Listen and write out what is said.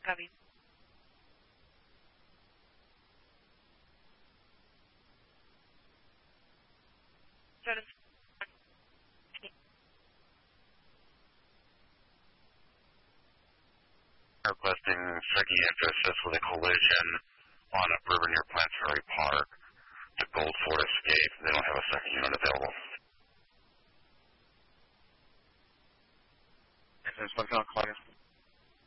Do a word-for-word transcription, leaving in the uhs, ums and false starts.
Copy. Jordan. Requesting checking to assist with a collision on a river near Plants Ferry Park. The Gold Ford Escape. They don't have a second unit available. Is this what's going to call you?